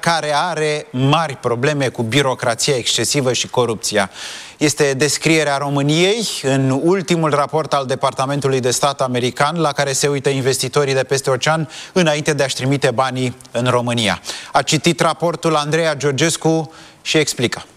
care are mari probleme cu birocrația excesivă și corupția. Este descrierea României în ultimul raport al Departamentului de Stat american, la care se uită investitorii de peste ocean înainte de a-și trimite banii în România. A citit raportul Andreea Georgescu și explică.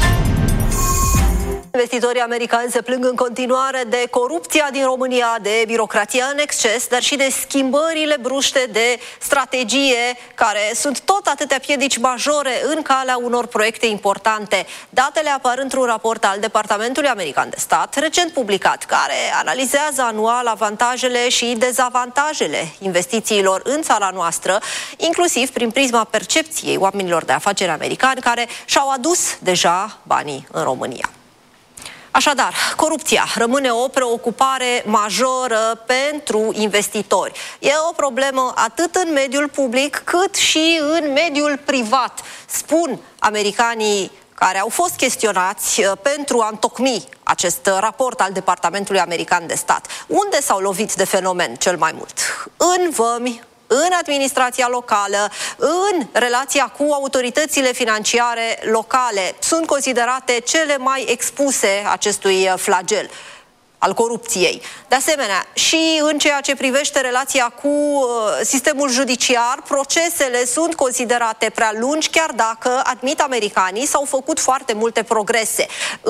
Investitorii americani se plâng în continuare de corupția din România, de birocrația în exces, dar și de schimbările bruște de strategie, care sunt tot atâtea piedici majore în calea unor proiecte importante. Datele apar într-un raport al Departamentului American de Stat, recent publicat, care analizează anual avantajele și dezavantajele investițiilor în țara noastră, inclusiv prin prisma percepției oamenilor de afaceri americani care și-au adus deja banii în România. Așadar, corupția rămâne o preocupare majoră pentru investitori. E o problemă atât în mediul public cât și în mediul privat, spun americanii care au fost chestionați pentru a întocmi acest raport al Departamentului American de Stat. Unde s-au lovit de fenomen cel mai mult? În vămi, în administrația locală, în relația cu autoritățile financiare locale. Sunt considerate cele mai expuse acestui flagel al corupției. De asemenea, și în ceea ce privește relația cu sistemul judiciar, procesele sunt considerate prea lungi, chiar dacă, admit americanii, s-au făcut foarte multe progrese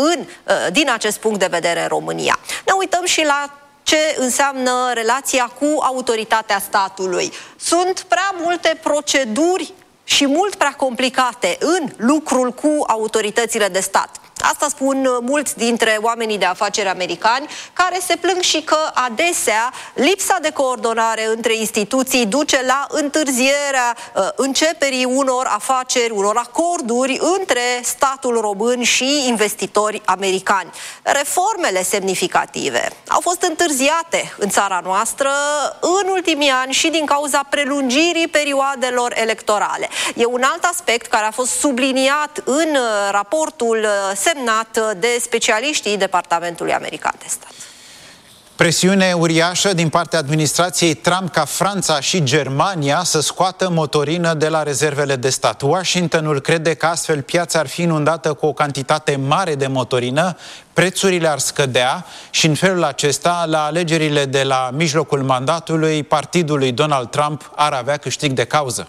din acest punct de vedere în România. Ne uităm și la ce înseamnă relația cu autoritatea statului. Sunt prea multe proceduri și mult prea complicate în lucrul cu autoritățile de stat. Asta spun mulți dintre oamenii de afaceri americani, care se plâng și că adesea lipsa de coordonare între instituții duce la întârzierea începerii unor afaceri, unor acorduri între statul român și investitori americani. Reformele semnificative au fost întârziate în țara noastră în ultimii ani și din cauza prelungirii perioadelor electorale. E un alt aspect care a fost subliniat în raportul semnat de specialiștii Departamentului American de Stat. Presiune uriașă din partea administrației Trump ca Franța și Germania să scoată motorină de la rezervele de stat. Washingtonul crede că astfel piața ar fi inundată cu o cantitate mare de motorină, prețurile ar scădea și în felul acesta, la alegerile de la mijlocul mandatului, partidul lui Donald Trump ar avea câștig de cauză.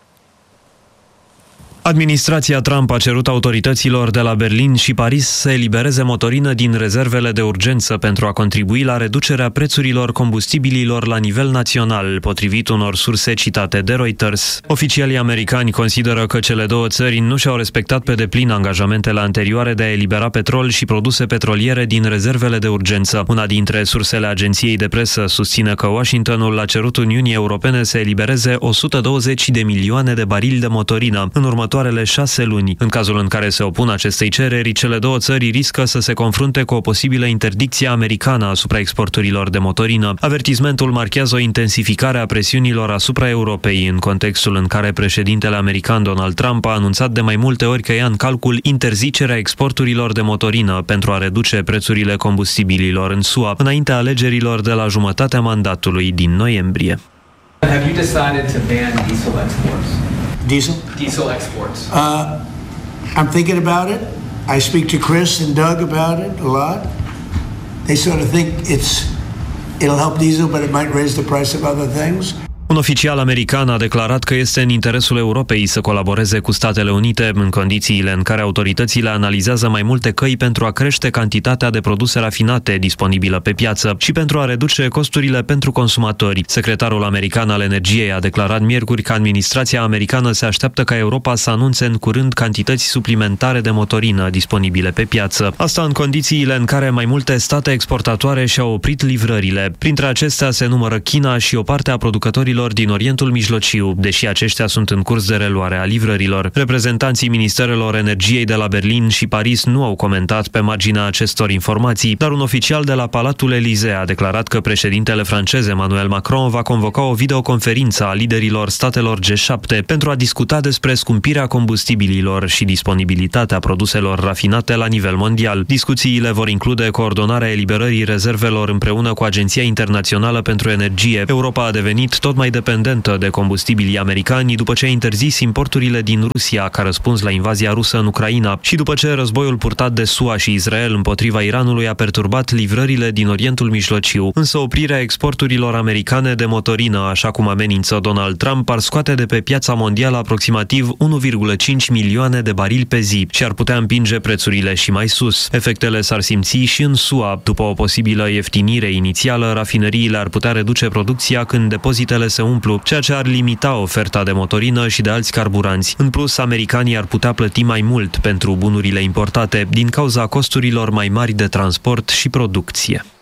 Administrația Trump a cerut autorităților de la Berlin și Paris să elibereze motorină din rezervele de urgență pentru a contribui la reducerea prețurilor combustibililor la nivel național, potrivit unor surse citate de Reuters. Oficialii americani consideră că cele două țări nu și-au respectat pe deplin angajamentele anterioare de a elibera petrol și produse petroliere din rezervele de urgență. Una dintre sursele agenției de presă susține că Washingtonul a cerut Uniunii Europene să elibereze 120 de milioane de barili de motorină în următoarele 6 luni. În cazul în care se opun acestei cereri, cele două țări riscă să se confrunte cu o posibilă interdicție americană asupra exporturilor de motorină. Avertismentul marchează o intensificare a presiunilor asupra Europei, în contextul în care președintele american Donald Trump a anunțat de mai multe ori că ia în calcul interzicerea exporturilor de motorină pentru a reduce prețurile combustibililor în SUA, înaintea alegerilor de la jumătatea mandatului din noiembrie. Have you decided to ban diesel exports? Diesel exports. I'm thinking about it. I speak to Chris and Doug about it a lot. They sort of think it'll help diesel, but it might raise the price of other things. Un oficial american a declarat că este în interesul Europei să colaboreze cu Statele Unite în condițiile în care autoritățile analizează mai multe căi pentru a crește cantitatea de produse rafinate disponibilă pe piață și pentru a reduce costurile pentru consumatori. Secretarul american al energiei a declarat miercuri că administrația americană se așteaptă ca Europa să anunțe în curând cantități suplimentare de motorină disponibile pe piață. Asta în condițiile în care mai multe state exportatoare și-au oprit livrările. Printre acestea se numără China și o parte a producătorilor din Orientul Mijlociu, deși aceștia sunt în curs de reluare a livrărilor. Reprezentanții Ministerelor Energiei de la Berlin și Paris nu au comentat pe marginea acestor informații, dar un oficial de la Palatul Elysee a declarat că președintele francez Emmanuel Macron va convoca o videoconferință a liderilor statelor G7 pentru a discuta despre scumpirea combustibililor și disponibilitatea produselor rafinate la nivel mondial. Discuțiile vor include coordonarea eliberării rezervelor împreună cu Agenția Internațională pentru Energie. Europa a devenit tot mai mai dependentă de combustibilii americani după ce a interzis importurile din Rusia ca răspuns la invazia rusă în Ucraina și după ce războiul purtat de SUA și Israel împotriva Iranului a perturbat livrările din Orientul Mijlociu. Însă oprirea exporturilor americane de motorină, așa cum amenință Donald Trump, ar scoate de pe piața mondială aproximativ 1,5 milioane de barili pe zi și ar putea împinge prețurile și mai sus. Efectele s-ar simți și în SUA. După o posibilă ieftinire inițială, rafineriile ar putea reduce producția când depozitele se umplu, ceea ce ar limita oferta de motorină și de alți carburanți. În plus, americanii ar putea plăti mai mult pentru bunurile importate din cauza costurilor mai mari de transport și producție.